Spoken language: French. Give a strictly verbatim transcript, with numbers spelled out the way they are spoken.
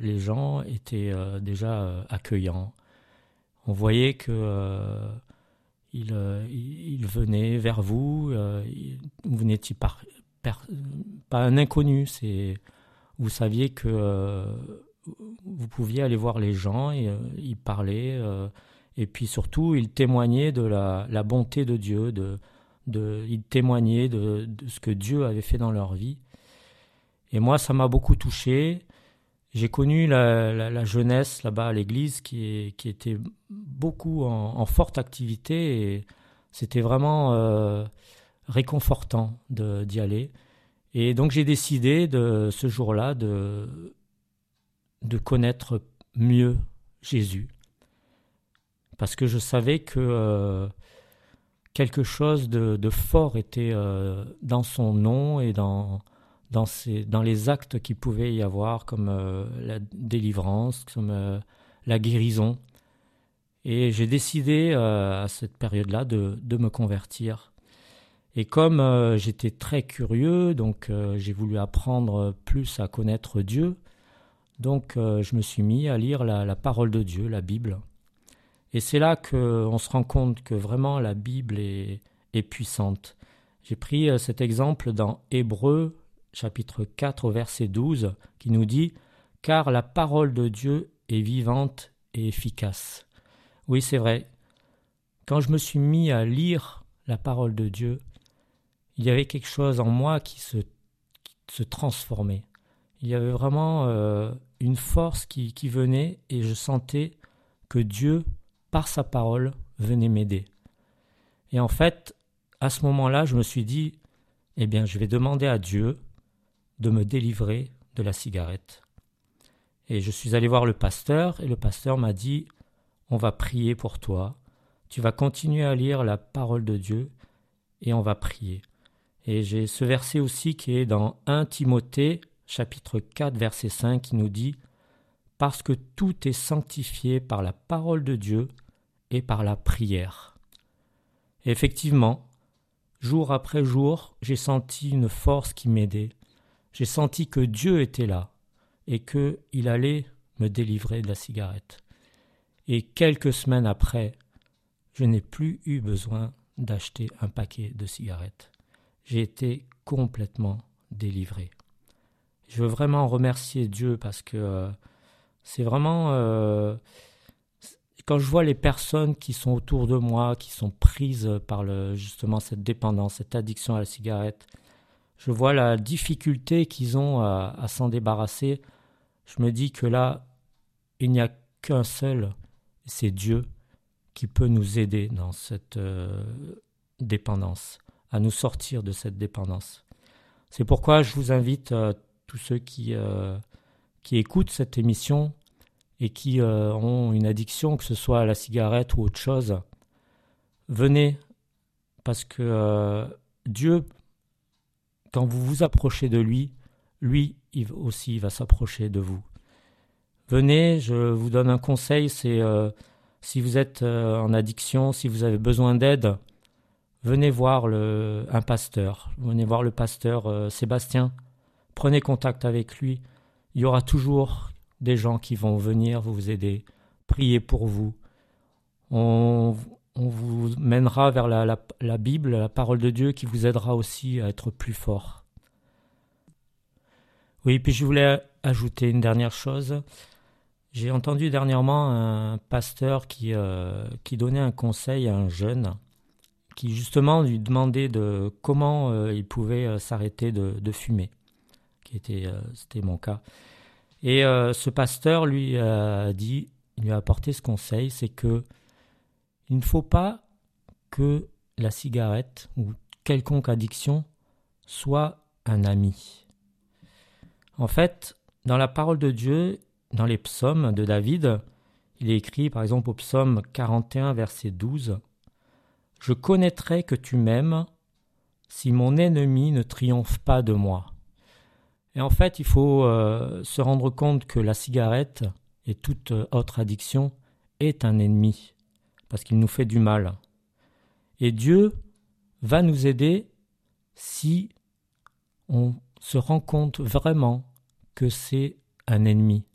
les gens étaient euh, déjà euh, accueillants. On voyait que euh, il, euh, il venait vers vous, euh, il, vous n'étiez pas, per, pas un inconnu. C'est, vous saviez que euh, vous pouviez aller voir les gens et euh, ils parlaient. Euh, et puis surtout, ils témoignaient de la, la bonté de Dieu. De, de, ils témoignaient de, de ce que Dieu avait fait dans leur vie. Et moi, ça m'a beaucoup touché. J'ai connu la, la, la jeunesse là-bas à l'église qui, est, qui était beaucoup en, en forte activité et c'était vraiment euh, réconfortant de, d'y aller. Et donc j'ai décidé de ce jour-là de, de connaître mieux Jésus parce que je savais que euh, quelque chose de, de fort était euh, dans son nom et dans... Dans, ces, dans les actes qu'il pouvait y avoir, comme euh, la délivrance, comme euh, la guérison. Et j'ai décidé euh, à cette période-là de, de me convertir. Et comme euh, j'étais très curieux, donc euh, j'ai voulu apprendre plus à connaître Dieu, donc euh, je me suis mis à lire la, la parole de Dieu, la Bible. Et c'est là qu'on se rend compte que vraiment la Bible est, est puissante. J'ai pris euh, cet exemple dans Hébreux, chapitre quatre, au verset douze, qui nous dit « Car la parole de Dieu est vivante et efficace. » Oui, c'est vrai. Quand je me suis mis à lire la parole de Dieu, il y avait quelque chose en moi qui se, qui se transformait. Il y avait vraiment euh, une force qui, qui venait et je sentais que Dieu, par sa parole, venait m'aider. Et en fait, à ce moment-là, je me suis dit « Eh bien, je vais demander à Dieu de me délivrer de la cigarette. » Et je suis allé voir le pasteur, et le pasteur m'a dit « On va prier pour toi, tu vas continuer à lire la parole de Dieu, et on va prier. » Et j'ai ce verset aussi qui est dans premier Timothée, chapitre quatre, verset cinq, qui nous dit « Parce que tout est sanctifié par la parole de Dieu et par la prière. » Et effectivement, jour après jour, j'ai senti une force qui m'aidait. J'ai senti que Dieu était là et qu'il allait me délivrer de la cigarette. Et quelques semaines après, je n'ai plus eu besoin d'acheter un paquet de cigarettes. J'ai été complètement délivré. Je veux vraiment remercier Dieu parce que euh, c'est vraiment... Euh, quand je vois les personnes qui sont autour de moi, qui sont prises par le, justement cette dépendance, cette addiction à la cigarette, je vois la difficulté qu'ils ont à, à s'en débarrasser. Je me dis que là, il n'y a qu'un seul, c'est Dieu qui peut nous aider dans cette euh, dépendance, à nous sortir de cette dépendance. C'est pourquoi je vous invite, euh, tous ceux qui, euh, qui écoutent cette émission et qui euh, ont une addiction, que ce soit à la cigarette ou autre chose, venez, parce que euh, Dieu, quand vous vous approchez de lui, lui il aussi va s'approcher de vous. Venez, je vous donne un conseil, c'est euh, si vous êtes euh, en addiction, si vous avez besoin d'aide, venez voir le, un pasteur, venez voir le pasteur euh, Sébastien, prenez contact avec lui, il y aura toujours des gens qui vont venir vous aider, prier pour vous. On, on vous mènera vers la, la, la Bible, la parole de Dieu qui vous aidera aussi à être plus fort. Oui, puis je voulais ajouter une dernière chose. J'ai entendu dernièrement un pasteur qui, euh, qui donnait un conseil à un jeune qui justement lui demandait de comment euh, il pouvait euh, s'arrêter de, de fumer, qui était, euh, c'était mon cas. Et euh, ce pasteur lui a dit, il lui a apporté ce conseil, c'est que il ne faut pas que la cigarette ou quelconque addiction soit un ami. En fait, dans la parole de Dieu, dans les psaumes de David, il est écrit par exemple au psaume quarante et un, verset douze, « Je connaîtrai que tu m'aimes si mon ennemi ne triomphe pas de moi. » Et en fait, il faut euh, se rendre compte que la cigarette et toute autre addiction est un ennemi, parce qu'il nous fait du mal. Et Dieu va nous aider si on se rend compte vraiment que c'est un ennemi,